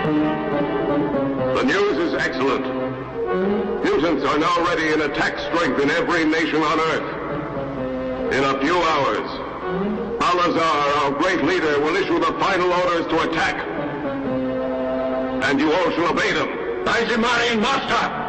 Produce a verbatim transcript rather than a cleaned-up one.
The news is excellent. Mutants are now ready in attack strength in every nation on Earth. In a few hours, Al-Azhar, our great leader, will issue the final orders to attack. And you all shall obey them. By the Marine Master!